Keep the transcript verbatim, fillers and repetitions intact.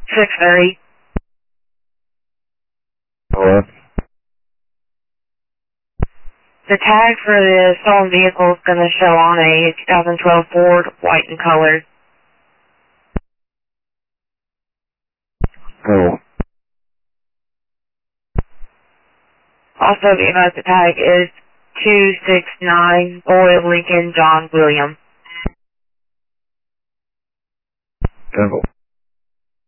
six thirty. Hello? The tag for the stolen vehicle is going to show on a twenty twelve Ford, white in color. Oh. Also, be advised the tag is two six nine Boyd Lincoln John William. Temple.